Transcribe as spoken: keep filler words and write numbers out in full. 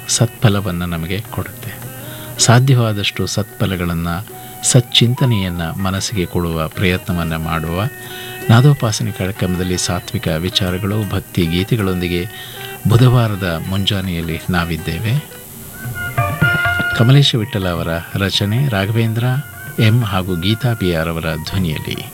ಸತ್ಫಲವನ್ನು ನಮಗೆ ಕೊಡುತ್ತೆ. ಸಾಧ್ಯವಾದಷ್ಟು ಸತ್ಫಲಗಳನ್ನು, ಸಚ್ಚಿಂತನೆಯನ್ನು ಮನಸ್ಸಿಗೆ ಕೊಡುವ ಪ್ರಯತ್ನವನ್ನು ಮಾಡುವ ನಾದೋಪಾಸನೆ ಕಾರ್ಯಕ್ರಮದಲ್ಲಿ ಸಾತ್ವಿಕ ವಿಚಾರಗಳು, ಭಕ್ತಿ ಗೀತೆಗಳೊಂದಿಗೆ ಬುಧವಾರದ ಮುಂಜಾನೆಯಲ್ಲಿ ನಾವಿದ್ದೇವೆ. ಕಮಲೇಶ ವಿಠಲ ಅವರ ರಚನೆ, ರಾಘವೇಂದ್ರ ಎಂ ಹಾಗೂ ಗೀತಾ ಬಿ ಆರ್ ಅವರ ಧ್ವನಿಯಲ್ಲಿ.